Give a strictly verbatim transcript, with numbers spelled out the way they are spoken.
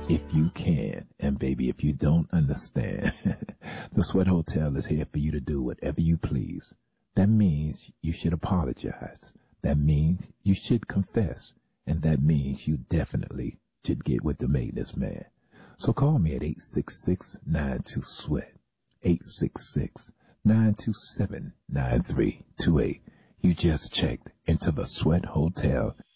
if you can. And baby, if you don't understand, the Sweat Hotel is here for you to do whatever you please. That means you should apologize. That means you should confess. And that means you definitely should get with the maintenance man. So call me at eight six six, nine two, sweat, eight six six, nine two seven, nine three two eight. You just checked into the Sweat Hotel.